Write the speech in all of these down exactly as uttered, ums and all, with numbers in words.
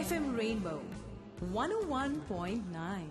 F M Rainbow one oh one point nine.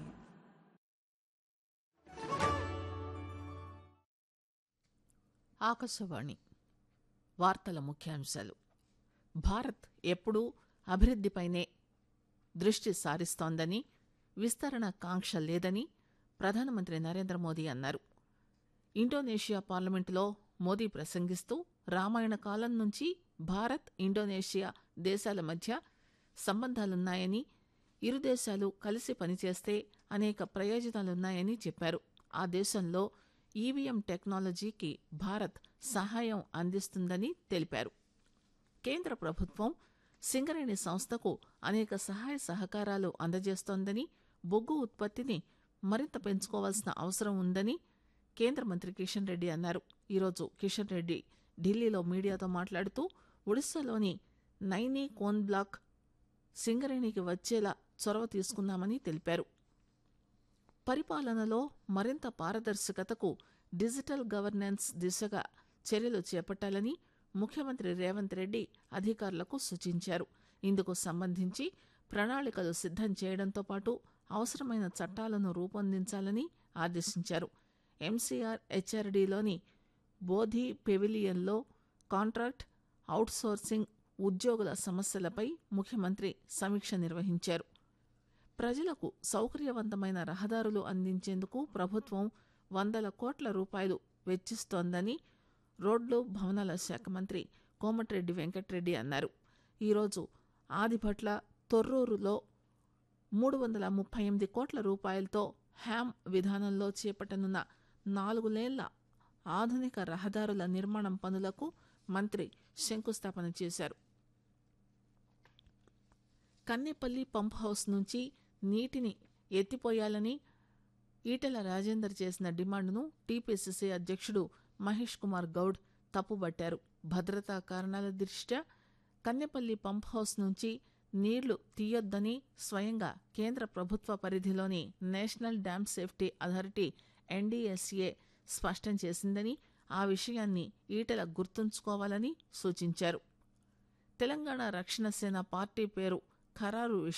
Akashvani వార్తల ముఖ్యాంశాలు. భారత్ ఎప్పుడూ అభివృద్దిపైనే దృష్టి సారిస్తోందని, విస్తరణ కాంక్ష లేదని ప్రధానమంత్రి నరేంద్ర మోదీ అన్నారు. ఇండోనేషియా పార్లమెంటులో మోదీ ప్రసంగిస్తూ రామాయణ కాలం నుంచి భారత్, ఇండోనేషియా దేశాల మధ్య సంబంధాలున్నాయని, ఇరు దేశాలు కలిసి పనిచేస్తే అనేక ప్రయోజనాలున్నాయని చెప్పారు. ఆ దేశంలో ఈవీఎం టెక్నాలజీకి భారత్ సహాయం అందిస్తుందని తెలిపారు. కేంద్ర ప్రభుత్వం సింగరేణి సంస్థకు అనేక సహాయ సహకారాలు అందజేస్తోందని, బొగ్గు ఉత్పత్తిని మరింత పెంచుకోవాల్సిన అవసరం ఉందని కేంద్ర మంత్రి కిషన్ రెడ్డి అన్నారు. ఈరోజు కిషన్ రెడ్డి ఢిల్లీలో మీడియాతో మాట్లాడుతూ ఒడిశాలోని నైనీ కోన్ బ్లాక్ సింగరేణికి వచ్చేలా చొరవ తీసుకున్నామని తెలిపారు. పరిపాలనలో మరింత పారదర్శకతకు, డిజిటల్ గవర్నెన్స్ దిశగా చర్యలు చేపట్టాలని ముఖ్యమంత్రి రేవంత్ రెడ్డి అధికారులకు సూచించారు. ఇందుకు సంబంధించి ప్రణాళికలు సిద్దం చేయడంతో పాటు అవసరమైన చట్టాలను రూపొందించాలని ఆదేశించారు. ఎంసీఆర్ హెచ్ఆర్డీలోని బోధి పెవిలియన్లో కాంట్రాక్ట్ అవుట్సోర్సింగ్ ఉద్యోగుల సమస్యలపై ముఖ్యమంత్రి సమీక్ష నిర్వహించారు. ప్రజలకు సౌకర్యవంతమైన రహదారులు అందించేందుకు ప్రభుత్వం వందల కోట్ల రూపాయలు వెచ్చిస్తోందని రోడ్లు, భవనాల శాఖ మంత్రి కోమటిరెడ్డి వెంకటరెడ్డి అన్నారు. ఈరోజు ఆదిభట్ల, తొర్రూరులో మూడు వందల ముప్పై ఎనిమిది కోట్ల రూపాయలతో హ్యామ్ విధానంలో చేపట్టనున్న నాలుగు లేన్ల ఆధునిక రహదారుల నిర్మాణం పనులకు మంత్రి శంకుస్థాపన చేశారు. కన్నెపల్లి పంప్ హౌస్ నుంచి నీటిని ఎత్తిపోయాలని ఈటెల రాజేందర్ చేసిన డిమాండ్ను టీపీసీసీ అధ్యక్షుడు మహేష్ కుమార్ గౌడ్ తప్పుబట్టారు. భద్రతా కారణాల దృష్ట్యా కన్నెపల్లి పంప్ హౌస్ నుంచి నీళ్లు తీయొద్దని స్వయంగా కేంద్ర ప్రభుత్వ పరిధిలోని national dam safety authority NDSA స్పష్టం చేసిందని, ఆ విషయాన్ని ఈటెల గుర్తుంచుకోవాలని సూచించారు. తెలంగాణ రక్షణ సేన పార్టీ పేరు ఖరారు